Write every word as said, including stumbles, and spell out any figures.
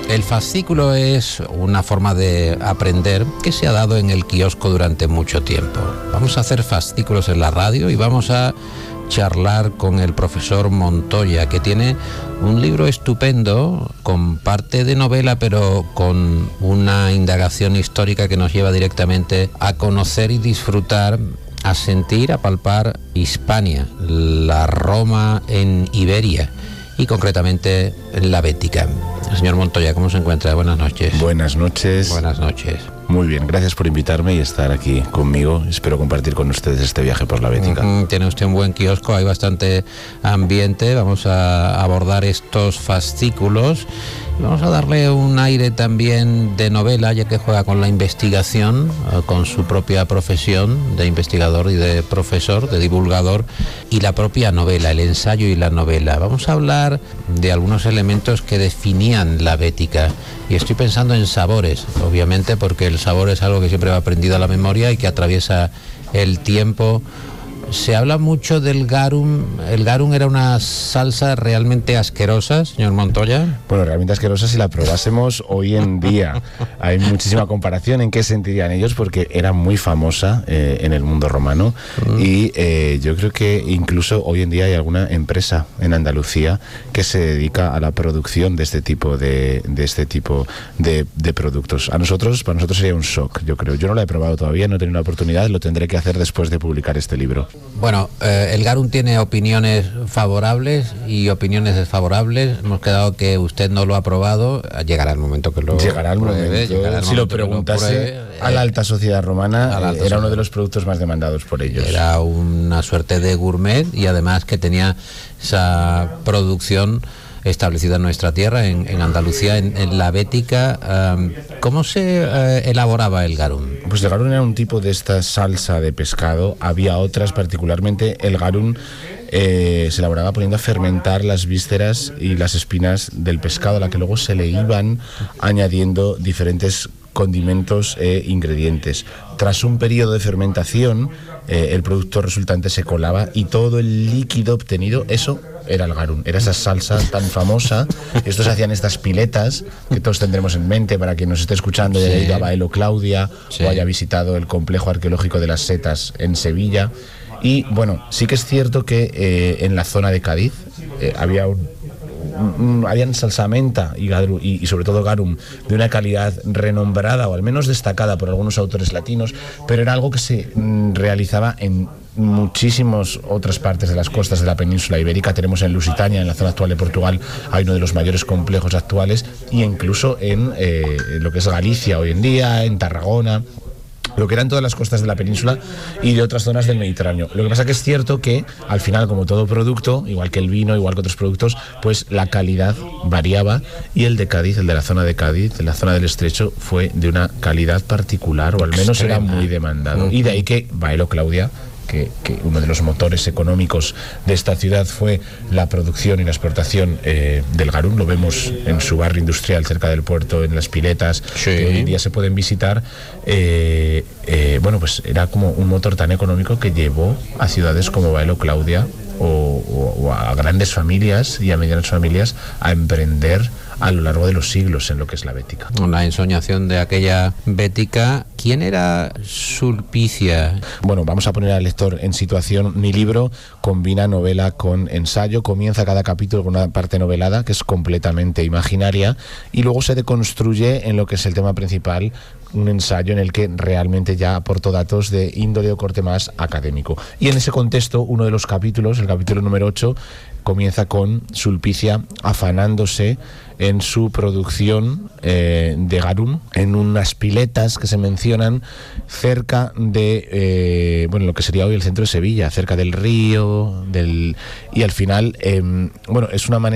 El fascículo es una forma de aprender que se ha dado en el kiosco durante mucho tiempo. Vamos a hacer fascículos en la radio y vamos a charlar con el profesor Montoya, que tiene un libro estupendo con parte de novela, pero con una indagación histórica que nos lleva directamente a conocer y disfrutar, a sentir, a palpar Hispania, la Roma en Iberia y concretamente la Bética. Señor Montoya, ¿cómo se encuentra? Buenas noches. Buenas noches. Buenas noches. Muy bien, gracias por invitarme y estar aquí conmigo. Espero compartir con ustedes este viaje por la Bética. Uh-huh. Tiene usted un buen kiosco, hay bastante ambiente. Vamos a abordar estos fascículos. Vamos a darle un aire también de novela, ya que juega con la investigación, con su propia profesión de investigador y de profesor, de divulgador, y la propia novela, el ensayo y la novela. Vamos a hablar de algunos elementos que definían la Bética. Y estoy pensando en sabores, obviamente, porque el sabor es algo que siempre va aprendido a la memoria y que atraviesa el tiempo. Se habla mucho del garum. ¿El garum era una salsa realmente asquerosa, señor Montoya? Bueno, realmente asquerosa si la probásemos hoy en día. Hay muchísima comparación en qué sentirían ellos, porque era muy famosa eh, en el mundo romano. Mm. Y eh, yo creo que incluso hoy en día hay alguna empresa en Andalucía que se dedica a la producción de este tipo de, de, este tipo de, de productos. A nosotros, para nosotros sería un shock, yo creo. Yo no la he probado todavía, no he tenido la oportunidad, lo tendré que hacer después de publicar este libro. Bueno, eh, el garum tiene opiniones favorables y opiniones desfavorables. Hemos quedado que usted no lo ha probado. Llegará el momento que lo Llegará el pruebe, momento. Llegará el si momento lo preguntase que lo pruebe, a la alta sociedad romana, alta eh, era sociedad. uno de los productos más demandados por ellos. Era una suerte de gourmet y además que tenía esa producción establecida en nuestra tierra, en, en Andalucía, en, en la Bética. Um, ¿Cómo se uh, elaboraba el garum? Pues el garum era un tipo de esta salsa de pescado. Había otras, particularmente el garum eh, se elaboraba poniendo a fermentar las vísceras y las espinas del pescado, a la que luego se le iban añadiendo diferentes condimentos e ingredientes. Tras un periodo de fermentación, eh, el producto resultante se colaba y todo el líquido obtenido, eso era el garum, era esa salsa tan famosa. Esto se hacían estas piletas que todos tendremos en mente para quien nos esté escuchando y haya ido a Baelo Claudia, sí, o haya visitado el complejo arqueológico de las Setas en Sevilla. Y bueno, sí que es cierto que eh, en la zona de Cádiz eh, había un habían salsamenta y, y, y sobre todo garum de una calidad renombrada o al menos destacada por algunos autores latinos, pero era algo que se mm, realizaba en muchísimas otras partes de las costas de la península ibérica. Tenemos en Lusitania, en la zona actual de Portugal, hay uno de los mayores complejos actuales, y incluso en eh, lo que es Galicia hoy en día, en Tarragona, lo que eran todas las costas de la península y de otras zonas del Mediterráneo. Lo que pasa que es cierto que al final, como todo producto, igual que el vino, igual que otros productos, pues la calidad variaba, y el de Cádiz, el de la zona de Cádiz, de la zona del Estrecho, fue de una calidad particular, o al menos era muy demandado. Y de ahí que Baelo Claudia, Que, que uno de los motores económicos de esta ciudad fue la producción y la exportación eh, del garum. Lo vemos en su barrio industrial cerca del puerto, en las piletas, sí, que hoy en día se pueden visitar. Eh, eh, bueno, pues era como un motor tan económico que llevó a ciudades como Baelo Claudia o, o, o a grandes familias y a medianas familias a emprender a lo largo de los siglos en lo que es la Bética. Una ensoñación de aquella Bética. ¿Quién era Sulpicia? Bueno, vamos a poner al lector en situación. Mi libro combina novela con ensayo. Comienza cada capítulo con una parte novelada que es completamente imaginaria, y luego se deconstruye en lo que es el tema principal, un ensayo en el que realmente ya aporto datos de índole o corte más académico. Y en ese contexto, uno de los capítulos, el capítulo número ocho, comienza con Sulpicia afanándose en su producción eh, de garum en unas piletas que se mencionan cerca de eh, bueno, lo que sería hoy el centro de Sevilla, cerca del río, del y al final eh, bueno, es una manera